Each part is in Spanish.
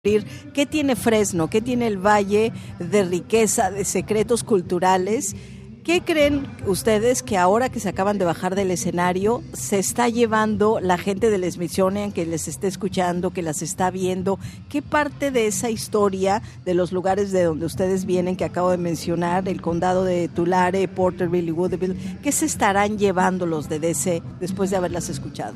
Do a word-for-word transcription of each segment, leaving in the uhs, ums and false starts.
¿Qué tiene Fresno? ¿Qué tiene el Valle de riqueza, de secretos culturales? ¿Qué creen ustedes que ahora que se acaban de bajar del escenario se está llevando la gente del Smithsonian, que les esté escuchando, que las está viendo? ¿Qué parte de esa historia de los lugares de donde ustedes vienen, que acabo de mencionar, el condado de Tulare, Porterville y Woodville, qué se estarán llevando los de D C después de haberlas escuchado?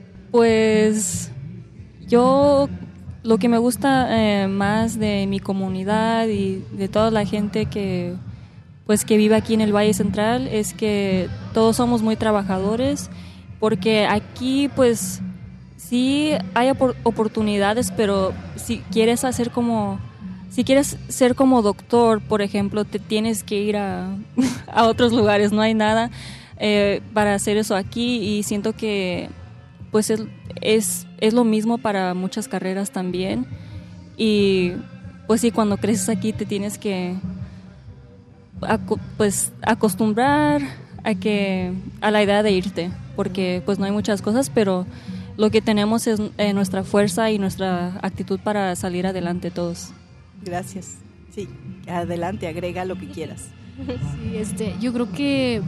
Pues yo... Lo que me gusta eh, más de mi comunidad y de toda la gente que, pues, que vive aquí en el Valle Central es que todos somos muy trabajadores, porque aquí pues sí hay opor- oportunidades, pero si quieres hacer como, si quieres ser como doctor, por ejemplo, te tienes que ir a, a otros lugares, no hay nada eh, para hacer eso aquí, y siento que pues es, es, es lo mismo para muchas carreras también. Y pues sí, cuando creces aquí te tienes que aco, pues acostumbrar a que a la idea de irte, porque pues no hay muchas cosas, pero lo que tenemos es eh, nuestra fuerza y nuestra actitud para salir adelante todos. Gracias. Sí, adelante, agrega lo que quieras. Sí, este, yo creo que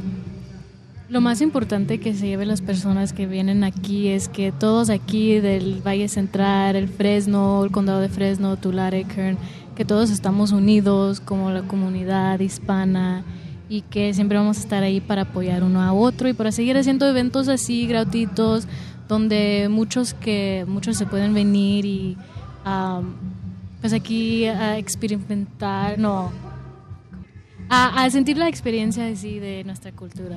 lo más importante que se lleven las personas que vienen aquí es que todos aquí del Valle Central, el Fresno, el condado de Fresno, Tulare, Kern, que todos estamos unidos como la comunidad hispana y que siempre vamos a estar ahí para apoyar uno a otro y para seguir haciendo eventos así gratuitos donde muchos que muchos se pueden venir y um, pues aquí a experimentar, no, a, a sentir la experiencia así de nuestra cultura.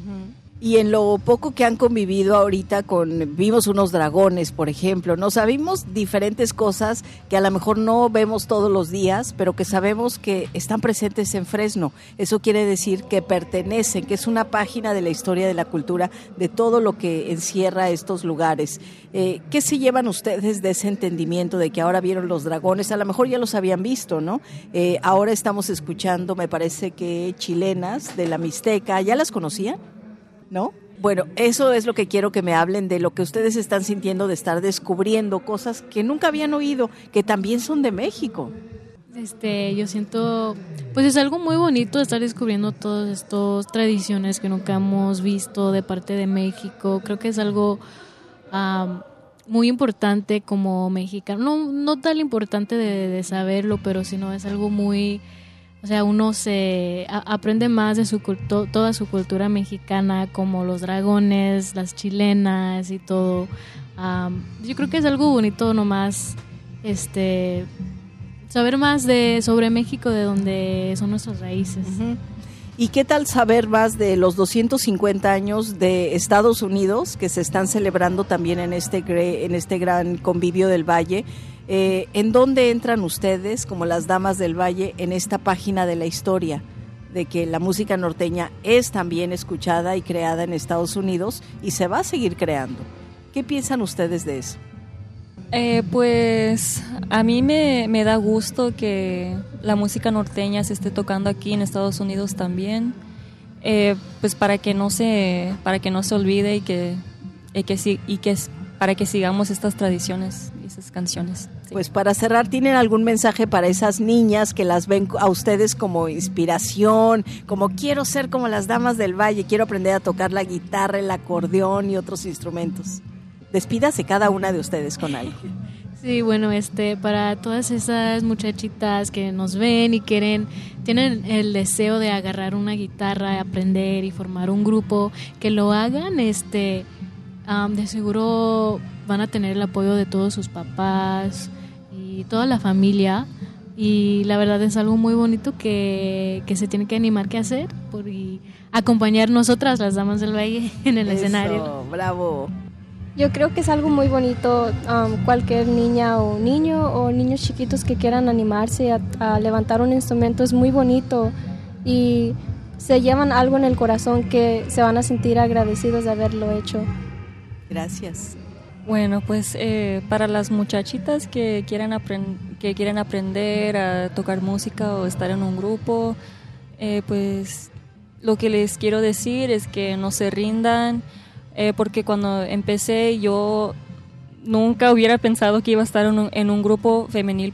Y en lo poco que han convivido ahorita con, vimos unos dragones, por ejemplo, ¿no? Sabemos diferentes cosas que a lo mejor no vemos todos los días, pero que sabemos que están presentes en Fresno. Eso quiere decir que pertenecen, que es una página de la historia de la cultura, de todo lo que encierra estos lugares. Eh, ¿Qué se llevan ustedes de ese entendimiento de que ahora vieron los dragones? A lo mejor ya los habían visto, ¿no? Eh, ahora estamos escuchando, me parece que chilenas de la Mixteca, ¿ya las conocían? ¿No? Bueno, eso es lo que quiero que me hablen de lo que ustedes están sintiendo de estar descubriendo cosas que nunca habían oído, que también son de México. Este, yo siento, pues es algo muy bonito estar descubriendo todas estas tradiciones que nunca hemos visto de parte de México. Creo que es algo um, muy importante como mexicano, no, no tan importante de, de saberlo, pero sino es algo muy... O sea, uno se a, aprende más de su culto, toda su cultura mexicana, como los dragones, las chilenas y todo. Um, yo creo que es algo bonito nomás este, saber más de sobre México, de donde son nuestras raíces. Uh-huh. ¿Y qué tal saber más de los doscientos cincuenta años de Estados Unidos que se están celebrando también en este, en este gran convivio del Valle? Eh, ¿En dónde entran ustedes, como las Damas del Valle, en esta página de la historia de que la música norteña es también escuchada y creada en Estados Unidos y se va a seguir creando? ¿Qué piensan ustedes de eso? Eh, pues a mí me, me da gusto que la música norteña se esté tocando aquí en Estados Unidos también, eh, pues para que no se para que no se olvide y que y que y que para que sigamos estas tradiciones y esas canciones. Sí. Pues para cerrar, ¿tienen algún mensaje para esas niñas que las ven a ustedes como inspiración, como quiero ser como las Damas del Valle, quiero aprender a tocar la guitarra, el acordeón y otros instrumentos? Despídase cada una de ustedes con algo. Sí, bueno, este, para todas esas muchachitas que nos ven y quieren, tienen el deseo de agarrar una guitarra, aprender y formar un grupo, que lo hagan, este, um, de seguro van a tener el apoyo de todos sus papás y toda la familia, y la verdad es algo muy bonito que, que se tiene que animar que hacer por y acompañar nosotras, las Damas del Valle, en el Eso, escenario. Bravo. Yo creo que es algo muy bonito, um, cualquier niña o niño o niños chiquitos que quieran animarse a, a levantar un instrumento es muy bonito y se llevan algo en el corazón que se van a sentir agradecidos de haberlo hecho. Gracias. Bueno, pues eh, para las muchachitas que quieran, aprend- que quieren aprender a tocar música o estar en un grupo, eh, pues lo que les quiero decir es que no se rindan, eh, porque cuando empecé yo nunca hubiera pensado que iba a estar en un, en un grupo femenil